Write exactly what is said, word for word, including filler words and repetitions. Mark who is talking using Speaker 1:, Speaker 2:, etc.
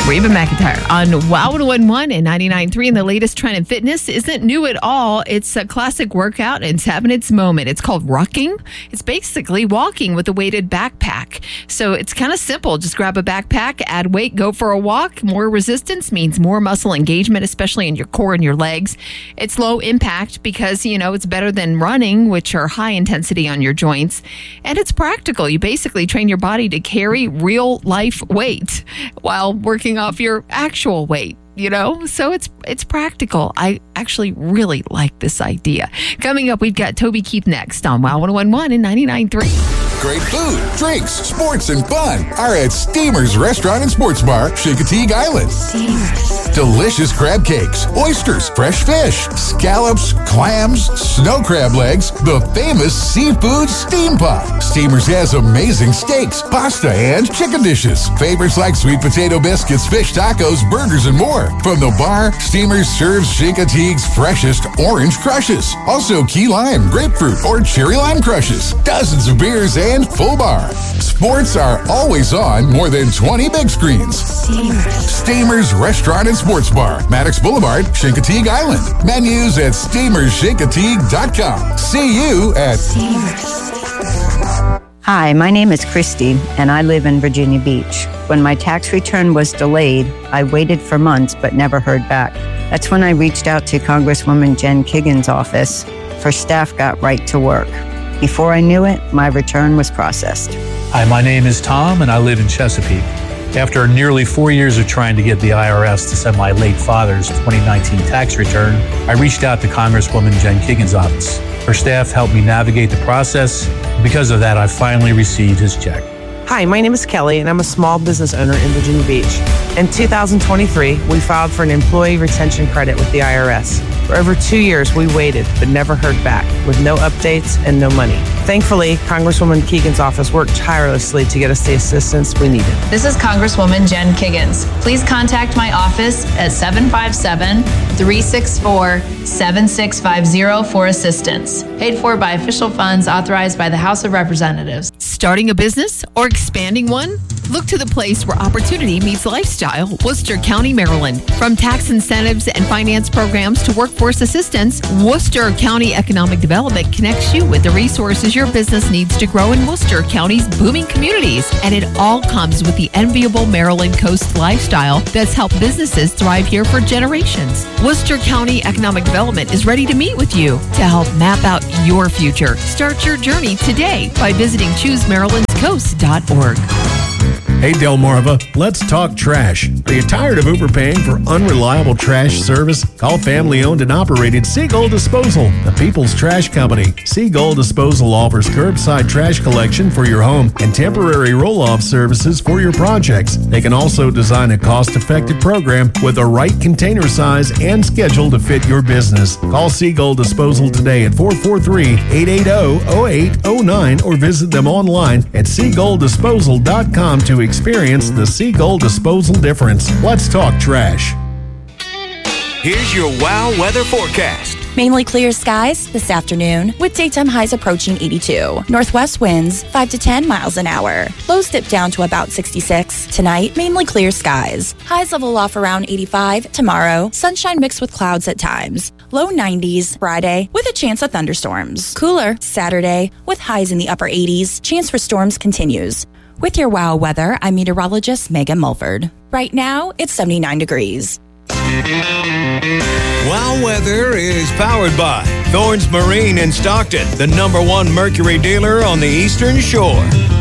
Speaker 1: Reba McEntire on Wow one oh one and ninety-nine point three. And the latest trend in fitness isn't new at all. It's a classic workout and it's having its moment. It's called rucking. It's basically walking with a weighted backpack. So it's kind of simple. Just grab a backpack, add weight, go for a walk. More resistance means more muscle engagement, especially in your core and your legs. It's low impact because, you know, it's better than running, which are high intensity on your joints. And it's practical. You basically train your body to carry real life weight while working off your actual weight, you know? So it's it's practical. I actually really like this idea. Coming up, we've got Toby Keith next on Wow one oh one and ninety-nine point three.
Speaker 2: Great food, drinks, sports, and fun are at Steamer's Restaurant and Sports Bar, Chincoteague Island. Steamer's. Delicious crab cakes, oysters, fresh fish, scallops, clams, snow crab legs, the famous seafood steam pot. Steamer's has amazing steaks, pasta, and chicken dishes. Favorites like sweet potato biscuits, fish tacos, burgers, and more. From the bar, Steamer's serves Chincoteague's freshest orange crushes. Also key lime, grapefruit, or cherry lime crushes. Dozens of beers and And full bar. Sports are always on more than twenty big screens. Steamers. Steamers Restaurant and Sports Bar, Maddox Boulevard, Chincoteague Island. Menus at steamers chincoteague dot com. See you at Steamers.
Speaker 3: Hi, my name is Christy, and I live in Virginia Beach. When my tax return was delayed, I waited for months but never heard back. That's when I reached out to Congresswoman Jen Kiggans' office, for staff got right to work. Before I knew it, my return was processed.
Speaker 4: Hi, my name is Tom, and I live in Chesapeake. After nearly four years of trying to get the I R S to send my late father's twenty nineteen tax return, I reached out to Congresswoman Jen Kiggans' office. Her staff helped me navigate the process. Because of that, I finally received his check.
Speaker 5: Hi, my name is Kelly, and I'm a small business owner in Virginia Beach. In two thousand twenty-three, we filed for an employee retention credit with the I R S. For over two years, we waited, but never heard back, with no updates and no money. Thankfully, Congresswoman Kiggans' office worked tirelessly to get us the assistance we needed.
Speaker 6: This is Congresswoman Jen Kiggans. Please contact my office at seven five seven, three six four, seven six five zero for assistance. Paid for by official funds authorized by the House of Representatives.
Speaker 1: Starting a business or expanding one? Look to the place where opportunity meets lifestyle, Worcester County, Maryland. From tax incentives and finance programs to workforce assistance, Worcester County Economic Development connects you with the resources your business needs to grow in Worcester County's booming communities. And it all comes with the enviable Maryland coast lifestyle that's helped businesses thrive here for generations. Worcester County Economic Development is ready to meet with you to help map out your future. Start your journey today by visiting choose marylands coast dot org.
Speaker 7: Hey Delmarva, let's talk trash. Are you tired of overpaying for unreliable trash service? Call family-owned and operated Seagull Disposal, the people's trash company. Seagull Disposal offers curbside trash collection for your home and temporary roll-off services for your projects. They can also design a cost-effective program with the right container size and schedule to fit your business. Call Seagull Disposal today at four four three, eight eight zero, zero eight zero nine or visit them online at seagull disposal dot com to experience the Seagull Disposal difference. Let's talk trash.
Speaker 8: Here's your Wow weather forecast.
Speaker 9: Mainly clear skies this afternoon with daytime highs approaching eighty-two. Northwest winds five to ten miles an hour. Lows dip down to about sixty-six. Tonight, mainly clear skies. Highs level off around eighty-five. Tomorrow, sunshine mixed with clouds at times. Low nineties Friday with a chance of thunderstorms. Cooler Saturday with highs in the upper eighties. Chance for storms continues. With your Wow weather, I'm meteorologist Megan Mulford. Right now, it's seventy-nine degrees.
Speaker 8: Wow weather is powered by Thorns Marine in Stockton, the number one Mercury dealer on the Eastern Shore.